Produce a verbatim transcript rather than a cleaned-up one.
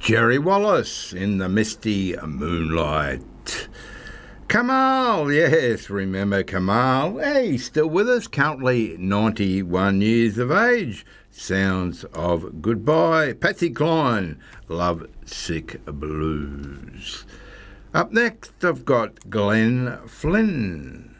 Jerry Wallace in the misty moonlight. Kamal, yes, remember Kamal? Hey, still with us, currently ninety-one years of age. Sounds of Goodbye. Patsy Cline, Love Sick Blues. Up next, I've got Glenn Flynn.